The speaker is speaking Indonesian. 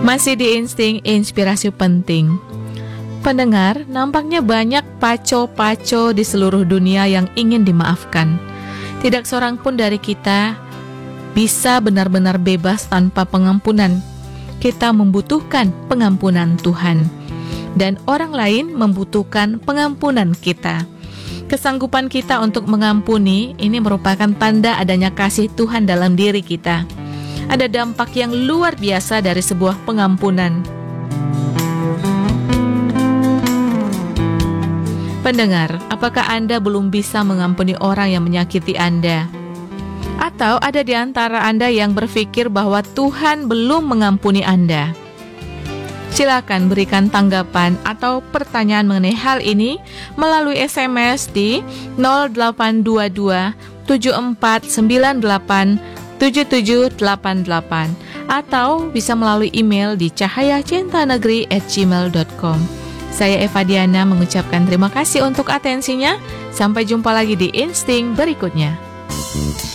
Masih di Insting Inspirasi Penting. Pendengar, nampaknya banyak paco-paco di seluruh dunia yang ingin dimaafkan. Tidak seorang pun dari kita bisa benar-benar bebas tanpa pengampunan. Kita membutuhkan pengampunan Tuhan, dan orang lain membutuhkan pengampunan kita. Kesanggupan kita untuk mengampuni ini merupakan tanda adanya kasih Tuhan dalam diri kita. Ada dampak yang luar biasa dari sebuah pengampunan. Pendengar, apakah Anda belum bisa mengampuni orang yang menyakiti Anda? Atau ada di antara Anda yang berpikir bahwa Tuhan belum mengampuni Anda? Silakan berikan tanggapan atau pertanyaan mengenai hal ini melalui SMS di 0822 7498 7788 atau bisa melalui email di cahayacintanegeri@gmail.com. Saya Eva Diana mengucapkan terima kasih untuk atensinya. Sampai jumpa lagi di Insting berikutnya.